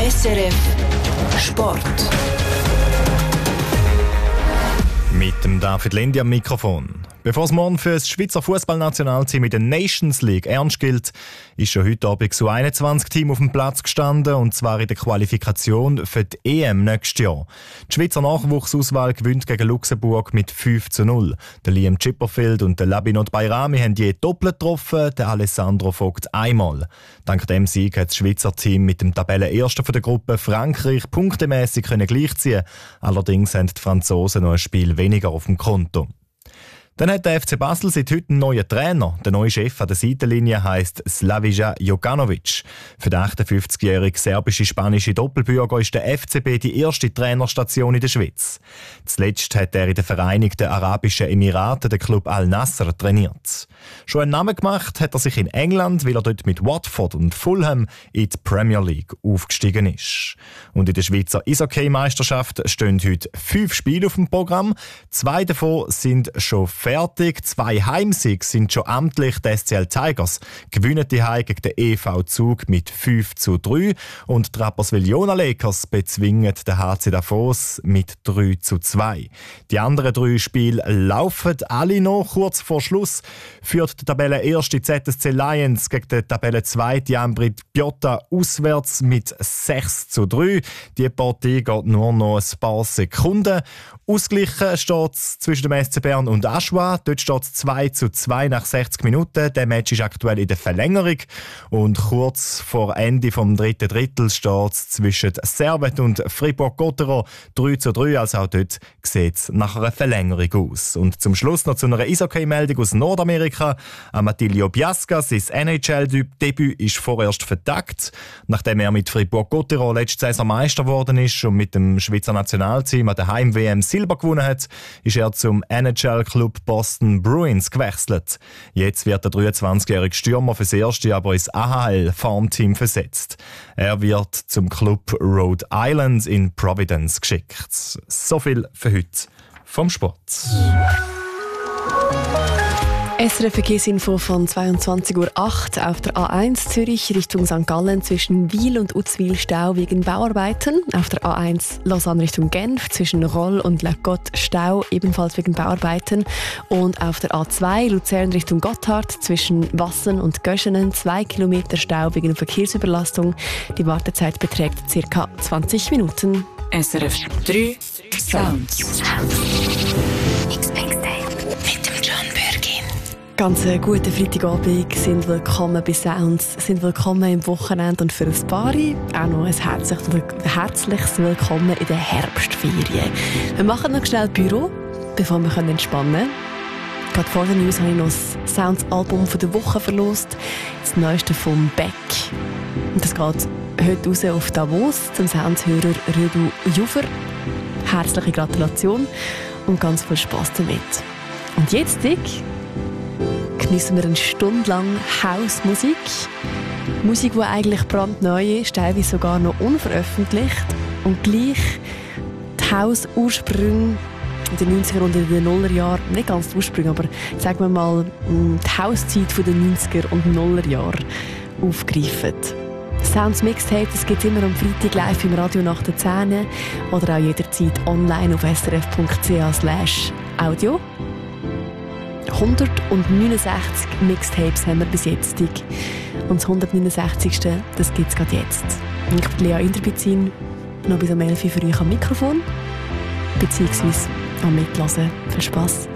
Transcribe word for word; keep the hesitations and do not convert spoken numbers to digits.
S R F Sport. Mit dem David Lendi am Mikrofon. Bevor es morgen für das Schweizer Fußballnationalteam in der Nations League ernst gilt, ist schon heute Abend das U einundzwanzig-Team auf dem Platz gestanden, und zwar in der Qualifikation für die E M nächstes Jahr. Die Schweizer Nachwuchsauswahl gewinnt gegen Luxemburg mit fünf zu null. Der Liam Chipperfield und der Labinot Bayrami haben je doppelt getroffen, der Alessandro Vogt einmal. Dank dem Sieg hat das Schweizer Team mit dem Tabellenersten der Gruppe Frankreich punktemässig gleichziehen. Allerdings haben die Franzosen noch ein Spiel weniger auf dem Konto. Dann hat der F C Basel seit heute einen neuen Trainer. Der neue Chef an der Seitenlinie heisst Slavija Jokanovic. Für den achtundfünfzigjährigen serbische-spanische Doppelbürger ist der F C B die erste Trainerstation in der Schweiz. Zuletzt hat er in den Vereinigten Arabischen Emiraten den Club Al-Nassr trainiert. Schon einen Namen gemacht hat er sich in England, weil er dort mit Watford und Fulham in die Premier League aufgestiegen ist. Und in der Schweizer Eishockey-Meisterschaft stehen heute fünf Spiele auf dem Programm. Zwei davon sind schon fertig. Zwei Heimsiege sind schon amtlich. Die S C L Tigers gewinnen die Heim gegen den E V Zug mit fünf zu drei und die Rapperswil-Jona Lakers bezwingen den H C Davos mit drei zu zwei. Die anderen drei Spiele laufen alle noch. Kurz vor Schluss führt der Tabellenerste Z S C Lions gegen den Tabellenzweiten Ambrit Piotta auswärts mit sechs zu drei. Die Partie geht nur noch ein paar Sekunden. Ausgleichen steht es zwischen dem S C Bern und Aschua. Dort steht es zwei zu zwei nach sechzig Minuten. Der Match ist aktuell in der Verlängerung. Und kurz vor Ende des dritten Drittels steht es zwischen Servet und Fribourg-Gotteron drei zu drei. Also auch dort sieht es nach einer Verlängerung aus. Und zum Schluss noch zu einer Eishockey-Meldung aus Nordamerika. Amatilio Biasca, sein N H L-Debüt ist vorerst vertagt. Nachdem er mit Fribourg-Gotteron letzte Saison Meister geworden ist und mit dem Schweizer Nationalteam an der Heim-W M Silber gewonnen hat, ist er zum N H L-Club Boston Bruins gewechselt. Jetzt wird der dreiundzwanzigjährige Stürmer fürs Erste aber ins A H L-Farmteam versetzt. Er wird zum Club Rhode Island in Providence geschickt. So viel für heute vom Sport. S R F-Verkehrsinfo von zweiundzwanzig Uhr acht auf der A eins Zürich Richtung Sankt Gallen zwischen Wil und Uzwil Stau wegen Bauarbeiten. Auf der A eins Lausanne Richtung Genf zwischen Roll und La Côte Stau ebenfalls wegen Bauarbeiten. Und auf der A zwei Luzern Richtung Gotthard zwischen Wassen und Göschenen zwei Kilometer Stau wegen Verkehrsüberlastung. Die Wartezeit beträgt ca. zwanzig Minuten. S R F drei Sounds. Ganz einen guten Freitagabend, sind willkommen bei Sounds, sind willkommen im Wochenende und für ein paar auch noch ein herzliches, herzliches Willkommen in der Herbstferien. Wir machen noch schnell Büro, bevor wir entspannen können. Gerade vor den News habe ich noch das Sounds-Album der Woche verlost, das neueste vom Beck. Und das geht heute raus auf Davos zum Soundshörer Rödu Jufer. Herzliche Gratulation und ganz viel Spass damit. Und jetzt, Dick, geniessen wir eine Stunde lang House-Musik. Musik, die eigentlich brandneu ist, teilweise sogar noch unveröffentlicht. Und gleich die House-Ursprünge in den neunziger und in den Nullerjahren, nicht ganz die Ursprünge, aber sagen wir mal die House-Zeit der neunziger und Nullerjahre aufgreifen. Sounds Mixtape, das gibt es immer am Freitag live im Radio nach der zehn oder auch jederzeit online auf s r f punkt c h slash audio. hundertneunundsechzig Mixtapes haben wir bis jetzt. Und das hundertneunundsechzigste das gibt es gerade jetzt. Ich bin Lea Inderbizin, noch bis um elf Uhr für euch am Mikrofon, beziehungsweise am Mitlassen. Viel Spass!